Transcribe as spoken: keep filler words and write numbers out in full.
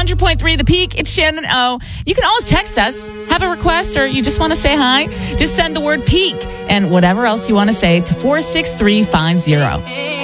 hundred point three The Peak. It's Shannon O. You can always text us, have a request, or you just want to say hi. Just send the word peak and whatever else you want to say to four six three five zero.